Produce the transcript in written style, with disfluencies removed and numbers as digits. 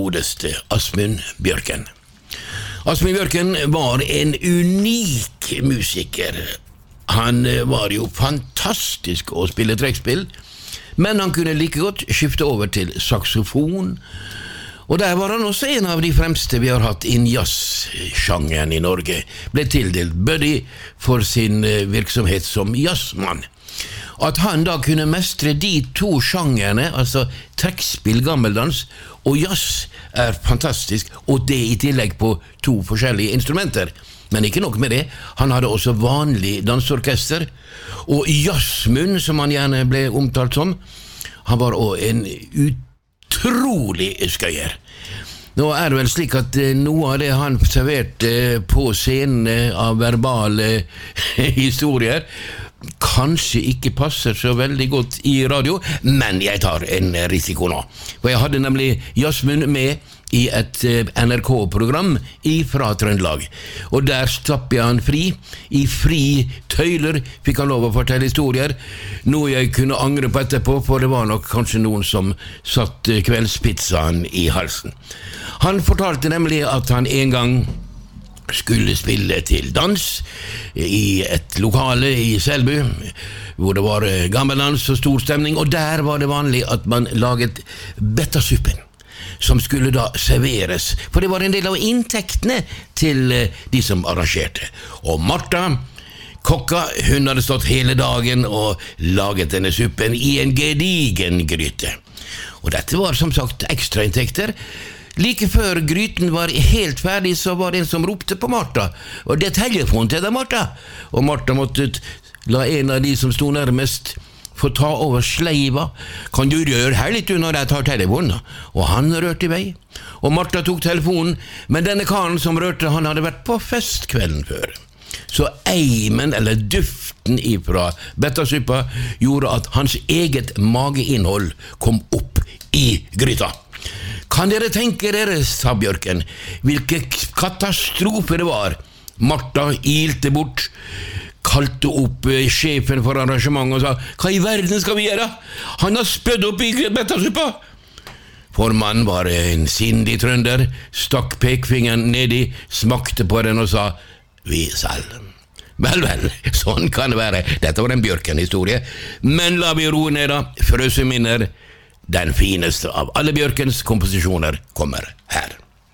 godeste Asmund Bjørken. Asmund Bjørken var en unik musiker. Han var jo fantastisk å spille trekkspill, men han kunne like godt skifte over til saksofon, og der var han også en av de fremste vi har hatt innen jazzsjangeren i Norge. Ble tildelt Buddy for sin virksomhet som jazzmann. At han da kunne mestre de to sjangerne, altså trekkspill, gammeldans og jazz, fantastisk, og det i tillegg på to forskjellige instrumenter. Men ikke nok med det, han hadde også vanlig dansorkester, og Jazzmund, som han gjerne ble omtalt som, han var også en utrolig skøyer. Nå det vel slik at noe av det han serverte på scenen av verbale historier kanskje ikke passer så veldig godt i radio, men jeg tar en risiko nå. For jeg hadde nemlig Jazzmund med i et NRK-program fra Trøndelag, og der slapp jeg han fri. I fri tøyler fikk han lov å fortelle historier, noe jeg kunne angre på etterpå, for det var nok kanskje noen som satt kveldspizzaen i halsen. Han fortalte nemlig at han en gang skulle spille til dans i et lokale i Selbu, hvor det var gammeldans og stor stemning, og der var det vanlig at man laget bettasuppen, som skulle da serveres, for det var en del av inntektene til de som arrangerte. Og Martha, kokka, hun hadde stått hele dagen og laget denne suppen i en gedigen gryte. Og dette var som sagt ekstrainntekter. Like før gryten var helt ferdig, så var det en som ropte på Martha, og det telefonen til deg, Martha. Og Martha måtte la en av de som sto nærmest få ta over sleiva. Kan du røre her litt når jeg tar telefonen? Og han rørte i vei. Og Martha tok telefonen, men denne karen som rørte, han hadde vært på fest kvelden før. Så eimen, eller duften ifra bettasuppa, gjorde at hans eget mageinnhold kom opp i gryta. Kan dere tenke dere, sa Bjørken, hvilke katastrofe det var? Martha ilte bort, kalte opp sjefen for arrangementet og sa, hva i verden skal vi gjøre? Han har spødd opp i bettasuppa. Formannen var en sindig trønder, stakk pekfingeren nedi, smakte på den og sa, vi selv. Vel, sånn kan det være. Dette var en Bjørken-historie. Men la vi roe ned da, frøse minner. Den fineste av alle Bjørkens komposisjoner kommer her.